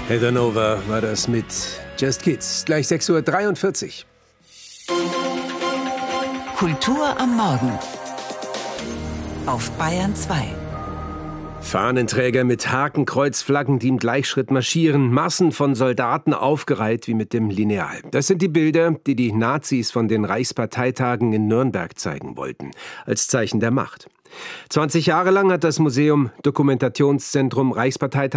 Heather Nova war das mit Just Kids. Gleich 6:43 Uhr. Kultur am Morgen auf Bayern 2. Fahnenträger mit Hakenkreuzflaggen, die im Gleichschritt marschieren, Massen von Soldaten aufgereiht wie mit dem Lineal. Das sind die Bilder, die die Nazis von den Reichsparteitagen in Nürnberg zeigen wollten, als Zeichen der Macht. 20 Jahre lang hat das Museum Dokumentationszentrum Reichsparteitag